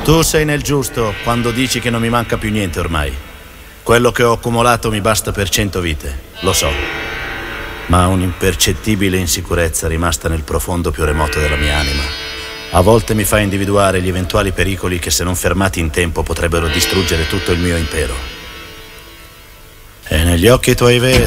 Tu sei nel giusto quando dici che non mi manca più niente ormai. Quello che ho accumulato mi basta per 100 vite, lo so. Ma un'impercettibile insicurezza rimasta nel profondo più remoto della mia anima a volte mi fa individuare gli eventuali pericoli che, se non fermati in tempo, potrebbero distruggere tutto il mio impero. E negli occhi tuoi veri